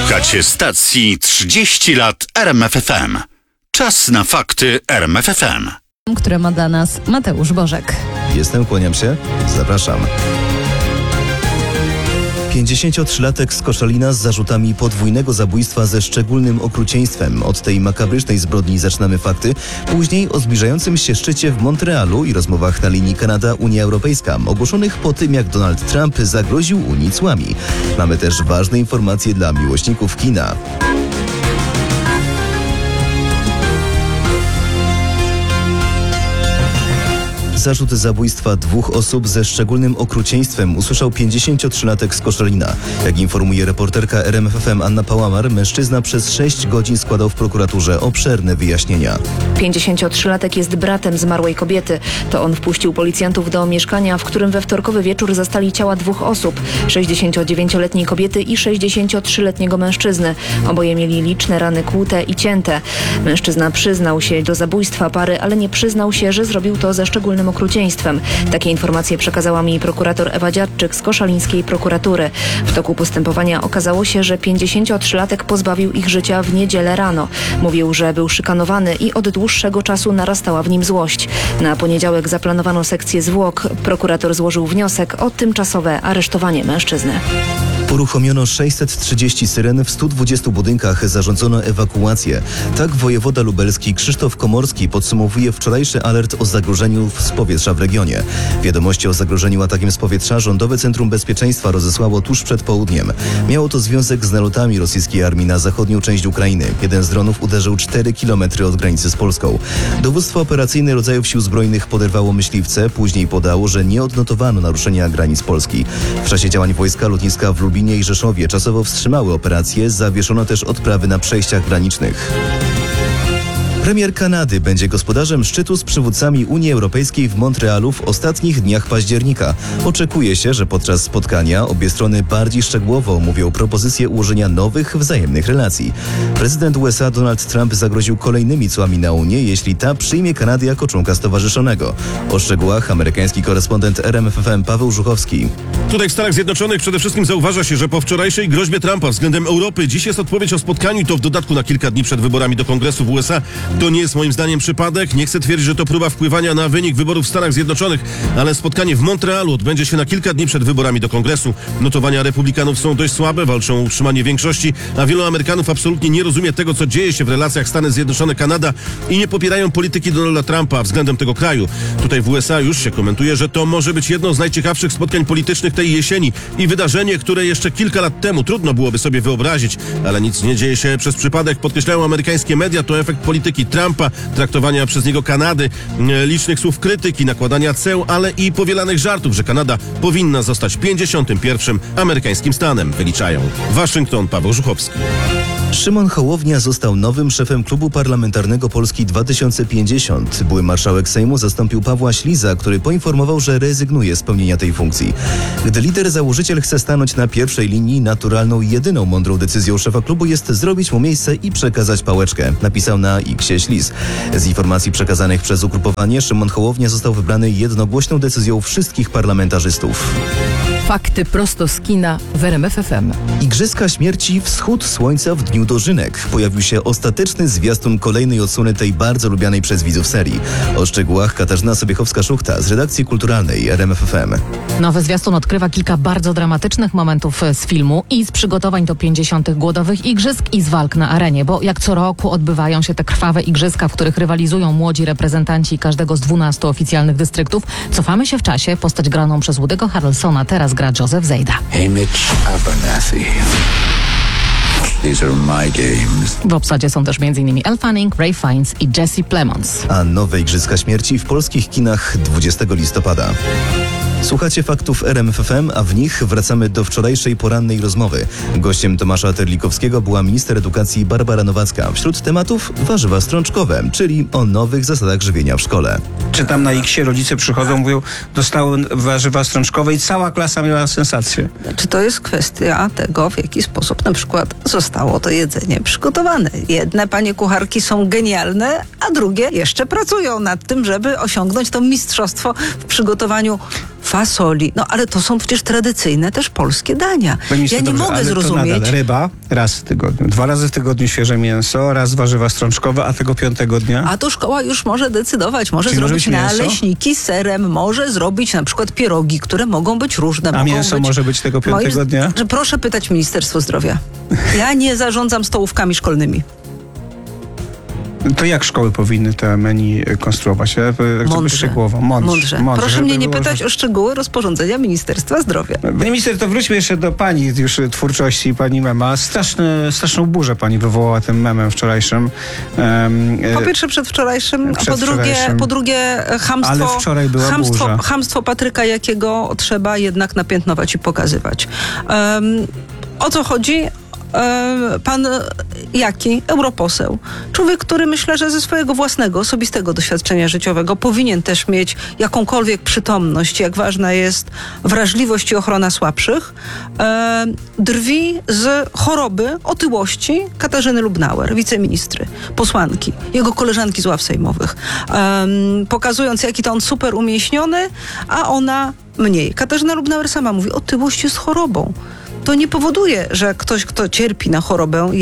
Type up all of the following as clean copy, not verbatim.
Słuchacie stacji 30 lat RMFFM. Czas na fakty RMFFM. Które ma dla nas Mateusz Bożek. Jestem, kłaniam się, zapraszam. 53-latek z Koszalina z zarzutami podwójnego zabójstwa ze szczególnym okrucieństwem. Od tej makabrycznej zbrodni zaczynamy fakty. Później o zbliżającym się szczycie w Montrealu i rozmowach na linii Kanada-Unia Europejska, ogłoszonych po tym, jak Donald Trump zagroził Unii cłami. Mamy też ważne informacje dla miłośników kina. Zarzut zabójstwa dwóch osób ze szczególnym okrucieństwem usłyszał 53-latek z Koszalina. Jak informuje reporterka RMFFM Anna Pałamar, mężczyzna przez 6 godzin składał w prokuraturze obszerne wyjaśnienia. 53-latek jest bratem zmarłej kobiety. To on wpuścił policjantów do mieszkania, w którym we wtorkowy wieczór zastali ciała dwóch osób. 69-letniej kobiety i 63-letniego mężczyzny. Oboje mieli liczne rany kłute i cięte. Mężczyzna przyznał się do zabójstwa pary, ale nie przyznał się, że zrobił to ze szczególnym okrucieństwem. Takie informacje przekazała mi prokurator Ewa Dziadczyk z koszalińskiej prokuratury. W toku postępowania okazało się, że 53-latek pozbawił ich życia w niedzielę rano. Mówił, że był szykanowany i od dłuższego czasu narastała w nim złość. Na poniedziałek zaplanowano sekcję zwłok. Prokurator złożył wniosek o tymczasowe aresztowanie mężczyzny. Uruchomiono 630 syren w 120 budynkach, zarządzono ewakuację. Tak wojewoda lubelski Krzysztof Komorski podsumowuje wczorajszy alert o zagrożeniu z powietrza w regionie. Wiadomości o zagrożeniu atakiem z powietrza Rządowe Centrum Bezpieczeństwa rozesłało tuż przed południem. Miało to związek z nalotami rosyjskiej armii na zachodnią część Ukrainy. Jeden z dronów uderzył 4 km od granicy z Polską. Dowództwo operacyjne rodzajów sił zbrojnych poderwało myśliwce, później podało, że nie odnotowano naruszenia granic Polski. W czasie działań wojska lotniska w Lublinie i Rzeszowie czasowo wstrzymały operacje, zawieszono też odprawy na przejściach granicznych. Premier Kanady będzie gospodarzem szczytu z przywódcami Unii Europejskiej w Montrealu w ostatnich dniach października. Oczekuje się, że podczas spotkania obie strony bardziej szczegółowo omówią propozycję ułożenia nowych, wzajemnych relacji. Prezydent USA Donald Trump zagroził kolejnymi cłami na Unię, jeśli ta przyjmie Kanadę jako członka stowarzyszonego. O szczegółach amerykański korespondent RMFFM Paweł Żuchowski. Tutaj w Stanach Zjednoczonych przede wszystkim zauważa się, że po wczorajszej groźbie Trumpa względem Europy dziś jest odpowiedź o spotkaniu i to w dodatku na kilka dni przed wyborami do Kongresu w USA. To nie jest moim zdaniem przypadek. Nie chcę twierdzić, że to próba wpływania na wynik wyborów w Stanach Zjednoczonych, ale spotkanie w Montrealu odbędzie się na kilka dni przed wyborami do Kongresu. Notowania republikanów są dość słabe, walczą o utrzymanie większości, a wielu Amerykanów absolutnie nie rozumie tego, co dzieje się w relacjach Stany Zjednoczone-Kanada i nie popierają polityki Donalda Trumpa względem tego kraju. Tutaj w USA już się komentuje, że to może być jedno z najciekawszych spotkań politycznych tej jesieni i wydarzenie, które jeszcze kilka lat temu trudno byłoby sobie wyobrazić, ale nic nie dzieje się przez przypadek. Podkreślają amerykańskie media, to efekt polityki Trumpa, traktowania przez niego Kanady, licznych słów krytyki, nakładania ceł, ale i powielanych żartów, że Kanada powinna zostać 51. amerykańskim stanem, wyliczają. Waszyngton, Paweł Żuchowski. Szymon Hołownia został nowym szefem Klubu Parlamentarnego Polski 2050. Były marszałek Sejmu zastąpił Pawła Śliza, który poinformował, że rezygnuje z pełnienia tej funkcji. Gdy lider założyciel chce stanąć na pierwszej linii, naturalną i jedyną mądrą decyzją szefa klubu jest zrobić mu miejsce i przekazać pałeczkę, napisał na X-ie Śliz. Z informacji przekazanych przez ugrupowanie Szymon Hołownia został wybrany jednogłośną decyzją wszystkich parlamentarzystów. Fakty prosto z kina w RMFFM. Igrzyska Śmierci Wschód Słońca w Dniu Dożynek. Pojawił się ostateczny zwiastun kolejnej odsłony tej bardzo lubianej przez widzów serii. O szczegółach Katarzyna Sobiechowska-Szuchta z redakcji kulturalnej RMFFM. Nowy zwiastun odkrywa kilka bardzo dramatycznych momentów z filmu i z przygotowań do 50. Głodowych Igrzysk i z walk na arenie, bo jak co roku odbywają się te krwawe igrzyska, w których rywalizują młodzi reprezentanci każdego z 12 oficjalnych dystryktów. Cofamy się w czasie. Postać graną przez Woody'ego Harrelsona teraz gra Joseph Zejda. Hey Mitch Abernathy. These are my games. W obsadzie są też m.in. Elle Fanning, Ray Fiennes i Jesse Plemons. A nowe Igrzyska Śmierci w polskich kinach 20 listopada. Słuchacie faktów RMFFM, a w nich wracamy do wczorajszej porannej rozmowy. Gościem Tomasza Terlikowskiego była minister edukacji Barbara Nowacka. Wśród tematów warzywa strączkowe, czyli o nowych zasadach żywienia w szkole. Czytam na X-ie, rodzice przychodzą, mówią, dostały warzywa strączkowe i cała klasa miała sensację. Czy to jest kwestia tego, w jaki sposób na przykład zostało to jedzenie przygotowane? Jedne panie kucharki są genialne, a drugie jeszcze pracują nad tym, żeby osiągnąć to mistrzostwo w przygotowaniu fasoli. No ale to są przecież tradycyjne też polskie dania. Ja nie mogę zrozumieć. To nadal ryba raz w tygodniu, 2 razy w tygodniu świeże mięso, raz warzywa strączkowe, a tego 5. dnia? A to szkoła już może decydować, może Czyli zrobić może być mięso? naleśniki z serem, może zrobić na przykład pierogi, które mogą być różne. A mogą mięso być... może być tego 5. dnia? Że proszę pytać Ministerstwo Zdrowia. Ja nie zarządzam stołówkami szkolnymi. To jak szkoły powinny te menu konstruować? Szczegółowo. Mądrze. Proszę mnie nie było, pytać o szczegóły rozporządzenia Ministerstwa Zdrowia. Pani minister, to wróćmy jeszcze do pani już twórczości, pani mema. Straszną burzę pani wywołała tym memem wczorajszym. Po pierwsze przedwczorajszym, a po drugie chamstwo, ale wczoraj była burza. chamstwo Patryka Jakiego trzeba jednak napiętnować i pokazywać. O co chodzi? Pan Jaki, europoseł, człowiek, który myślę, że ze swojego własnego, osobistego doświadczenia życiowego powinien też mieć jakąkolwiek przytomność, jak ważna jest wrażliwość i ochrona słabszych, drwi z choroby, otyłości Katarzyny Lubnauer, wiceministry, posłanki, jego koleżanki z ław sejmowych, pokazując, jaki to on super umieśniony, a ona mniej. Katarzyna Lubnauer sama mówi, otyłość jest chorobą. To nie powoduje, że ktoś, kto cierpi na chorobę,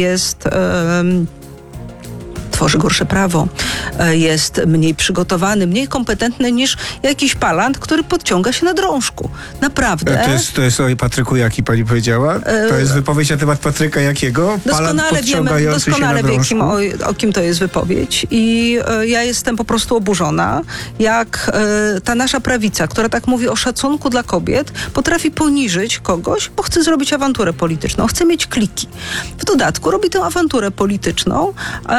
tworzy gorsze prawo, jest mniej przygotowany, mniej kompetentny niż jakiś palant, który podciąga się na drążku. Naprawdę. To jest o Patryku Jaki pani powiedziała? To jest wypowiedź na temat Patryka Jakiego? Doskonale wiemy, o kim to jest wypowiedź. I ja jestem po prostu oburzona, jak ta nasza prawica, która tak mówi o szacunku dla kobiet, potrafi poniżyć kogoś, bo chce zrobić awanturę polityczną, chce mieć kliki. W dodatku robi tę awanturę polityczną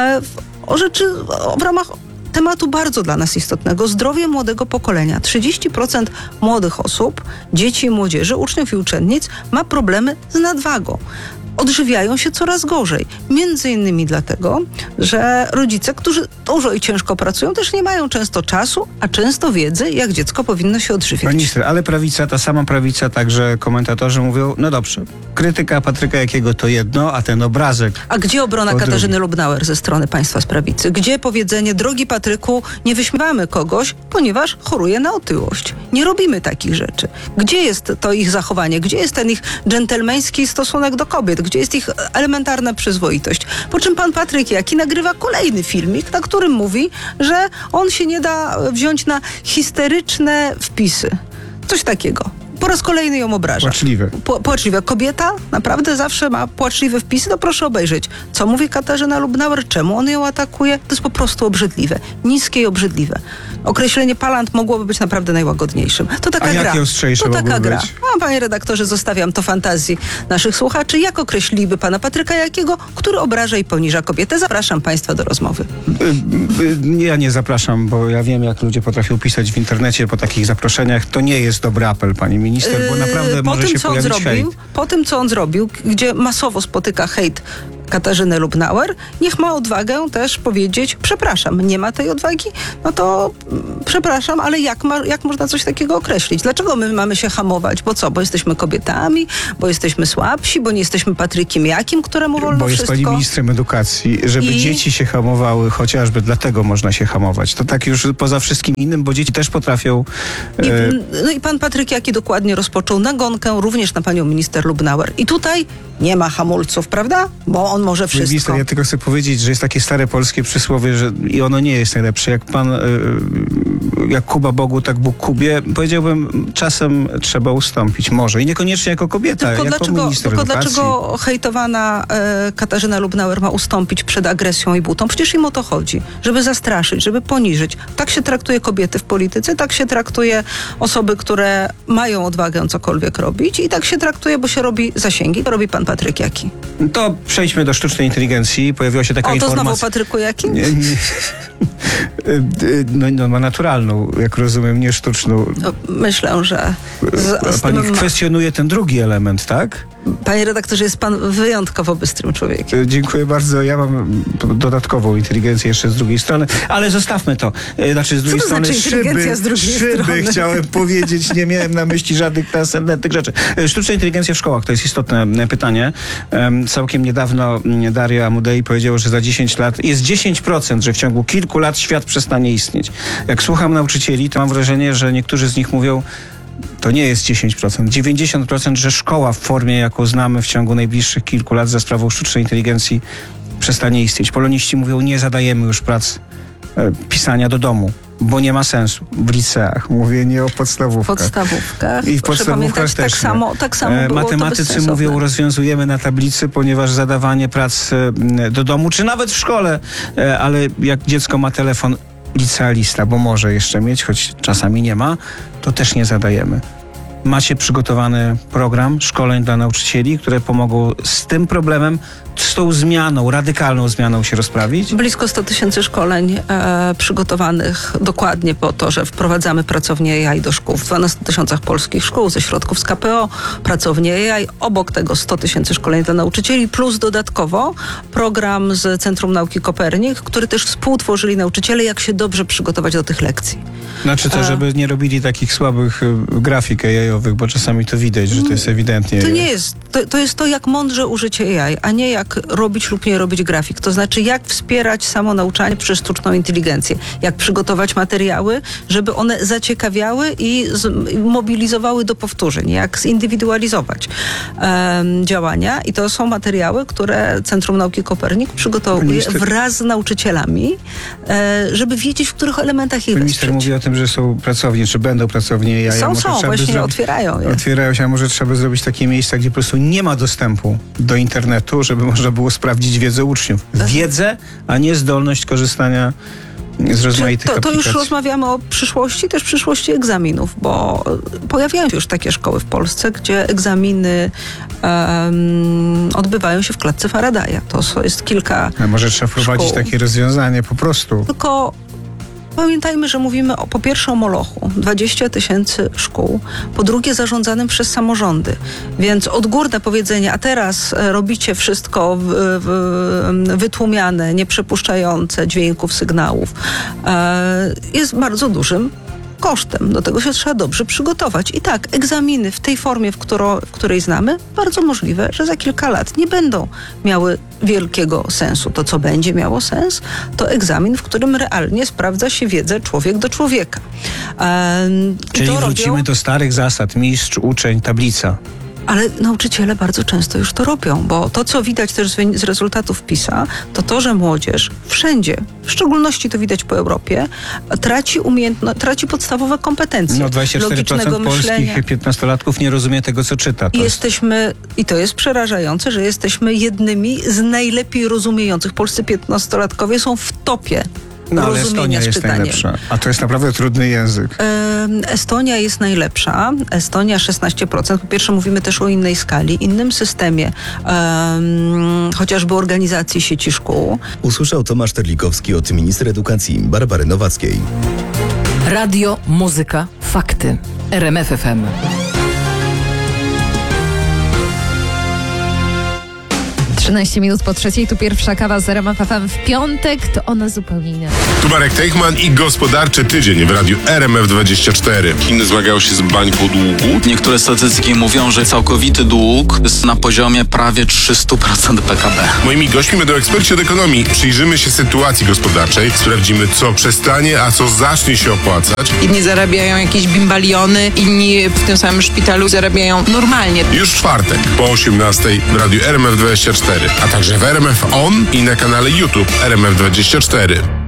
w ramach tematu bardzo dla nas istotnego, zdrowie młodego pokolenia. 30% młodych osób, dzieci i młodzieży, uczniów i uczennic ma problemy z nadwagą. Odżywiają się coraz gorzej. Między innymi dlatego, że rodzice, którzy dużo i ciężko pracują, też nie mają często czasu, a często wiedzy, jak dziecko powinno się odżywiać. Pani minister, ale prawica, ta sama prawica, także komentatorzy mówią, no dobrze, krytyka Patryka Jakiego to jedno, a ten obrazek... A gdzie obrona Katarzyny Lubnauer ze strony państwa z prawicy? Gdzie powiedzenie, drogi Patryku, nie wyśmiewamy kogoś, ponieważ choruje na otyłość. Nie robimy takich rzeczy. Gdzie jest to ich zachowanie? Gdzie jest ten ich dżentelmeński stosunek do kobiet? Gdzie jest ich elementarna przyzwoitość? Po czym pan Patryk Jaki nagrywa kolejny filmik, na którym mówi, że on się nie da wziąć na histeryczne wpisy. Coś takiego. Po raz kolejny ją obraża. Płaczliwe. Płaczliwe. Kobieta naprawdę zawsze ma płaczliwe wpisy. No proszę obejrzeć, co mówi Katarzyna Lubnauer, czemu on ją atakuje. To jest po prostu obrzydliwe. Niskie i obrzydliwe. Określenie palant mogłoby być naprawdę najłagodniejszym. To taka gra. Jakie ostrzejsze to taka mogłyby gra. być? A panie redaktorze, zostawiam to fantazji naszych słuchaczy. Jak określiliby pana Patryka Jakiego, który obraża i poniża kobietę? Zapraszam państwa do rozmowy. Ja nie zapraszam, bo ja wiem, jak ludzie potrafią pisać w internecie po takich zaproszeniach. To nie jest dobry apel, pani minister, bo naprawdę może się pojawić hejt. Po tym, co on zrobił, gdzie masowo spotyka hejt Katarzynę Lubnauer, niech ma odwagę też powiedzieć, przepraszam, nie ma tej odwagi, no to przepraszam, ale jak można coś takiego określić? Dlaczego my mamy się hamować? Bo co? Bo jesteśmy kobietami, bo jesteśmy słabsi, bo nie jesteśmy Patrykiem Jakim, któremu wolno wszystko? Bo jest pani ministrem edukacji, żeby dzieci się hamowały, chociażby dlatego można się hamować. To tak już poza wszystkim innym, bo dzieci też potrafią... No i pan Patryk Jaki dokładnie rozpoczął nagonkę również na panią minister Lubnauer. I tutaj nie ma hamulców, prawda? Bo on może wszystko. Minister, ja tylko chcę powiedzieć, że jest takie stare polskie przysłowie, że i ono nie jest najlepsze. Jak Kuba Bogu, tak Bóg Kubie. Powiedziałbym, czasem trzeba ustąpić. Może. I niekoniecznie jako kobieta, Tylko dlaczego hejtowana Katarzyna Lubnauer ma ustąpić przed agresją i butą? Przecież im o to chodzi. Żeby zastraszyć, żeby poniżyć. Tak się traktuje kobiety w polityce, tak się traktuje osoby, które mają odwagę cokolwiek robić i tak się traktuje, bo się robi zasięgi. To robi pan Patryk Jaki. To przejdźmy do sztucznej inteligencji. Pojawiła się taka informacja... to znowu Patryku Jaki? Nie. No ma naturalną, jak rozumiem, nie sztuczną. No, myślę, że... Pani kwestionuje ten drugi element, tak? Panie redaktorze, jest pan wyjątkowo bystrym człowiekiem. Dziękuję bardzo. Ja mam dodatkową inteligencję jeszcze z drugiej strony, ale zostawmy to. Znaczy z drugiej strony szyby chciałem powiedzieć. Nie miałem na myśli żadnych transcendentnych rzeczy. Sztuczna inteligencja w szkołach to jest istotne pytanie. Całkiem niedawno Daria Amudei powiedziała, że za 10 lat jest 10%, że w ciągu kilku lat świat przestanie istnieć. Jak słucham nauczycieli, to mam wrażenie, że niektórzy z nich mówią, to nie jest 10%. 90%, że szkoła w formie, jaką znamy w ciągu najbliższych kilku lat za sprawą sztucznej inteligencji przestanie istnieć. Poloniści mówią, nie zadajemy już prac pisania do domu, bo nie ma sensu. W liceach, mówię nie o podstawówkach. I w podstawówkach też. Tak samo było. Matematycy mówią, rozwiązujemy na tablicy, ponieważ zadawanie prac do domu, czy nawet w szkole, ale jak dziecko ma telefon licealista, bo może jeszcze mieć, choć czasami nie ma, to też nie zadajemy. Macie przygotowany program szkoleń dla nauczycieli, które pomogą z tym problemem, z tą zmianą, radykalną zmianą się rozprawić? Blisko 100 000 szkoleń przygotowanych dokładnie po to, że wprowadzamy pracownię AI do szkół. W 12 000 polskich szkół ze środków z KPO, pracownię AI. Obok tego 100 000 szkoleń dla nauczycieli, plus dodatkowo program z Centrum Nauki Kopernik, który też współtworzyli nauczyciele, jak się dobrze przygotować do tych lekcji. Znaczy to, żeby nie robili takich słabych grafik AI-owych, bo czasami to widać, że to jest ewidentnie. To nie jest. To jest to, jak mądrze użyć AI, a nie jak robić lub nie robić grafik. To znaczy, jak wspierać samo nauczanie przez sztuczną inteligencję. Jak przygotować materiały, żeby one zaciekawiały i mobilizowały do powtórzeń. Jak zindywidualizować działania. I to są materiały, które Centrum Nauki Kopernik przygotowuje wraz z nauczycielami, żeby wiedzieć, w których elementach ich Minister mówi o tym, że są pracownie, czy będą pracownie AI. Są, właśnie otwierają je. Otwierają się, a może trzeba zrobić takie miejsca, gdzie po prostu nie ma dostępu do internetu, żeby można było sprawdzić wiedzę uczniów. Wiedzę, a nie zdolność korzystania z rozmaitych aplikacji. To już rozmawiamy o przyszłości, też przyszłości egzaminów, bo pojawiają się już takie szkoły w Polsce, gdzie egzaminy odbywają się w klatce Faradaya. To jest kilka może trzeba wprowadzić takie rozwiązanie po prostu. Tylko pamiętajmy, że mówimy po pierwsze o molochu, 20 000 szkół, po drugie zarządzanym przez samorządy. Więc odgórne powiedzenie, a teraz robicie wszystko wytłumiane, nieprzepuszczające dźwięków, sygnałów, jest bardzo dużym kosztem. Do tego się trzeba dobrze przygotować. I tak, egzaminy w tej formie, w której znamy, bardzo możliwe, że za kilka lat nie będą miały wielkiego sensu. To, co będzie miało sens, to egzamin, w którym realnie sprawdza się wiedzę człowiek do człowieka. Czyli wrócimy do starych zasad. Mistrz, uczeń, tablica. Ale nauczyciele bardzo często już to robią, bo to, co widać też z rezultatów PISA, to, że młodzież wszędzie, w szczególności to widać po Europie, traci podstawowe kompetencje. No 24% polskich 15-latków nie rozumie tego, co czyta. I to jest przerażające, że jesteśmy jednymi z najlepiej rozumiejących. Polscy 15-latkowie są w topie. No ale Estonia jest najlepsza. A to jest naprawdę trudny język. Estonia jest najlepsza. Estonia 16%. Po pierwsze mówimy też o innej skali, innym systemie, chociażby organizacji sieci szkół. Usłyszał Tomasz Terlikowski od minister edukacji Barbary Nowackiej. Radio, muzyka, fakty. RMF FM. Minut po 3:00, tu pierwsza kawa z RMF FM w piątek, to ona zupełnie inna. Tu Marek Teichman i gospodarczy tydzień w radiu RMF24. Chiny zmagają się z bańką długu. Niektóre statystyki mówią, że całkowity dług jest na poziomie prawie 300% PKB. Moimi gośćmi będą eksperci od ekonomii. Przyjrzymy się sytuacji gospodarczej, sprawdzimy, co przestanie, a co zacznie się opłacać. Inni zarabiają jakieś bimbaliony, inni w tym samym szpitalu zarabiają normalnie. Już w czwartek po 18:00 w radiu RMF24, a także w RMF On i na kanale YouTube RMF24.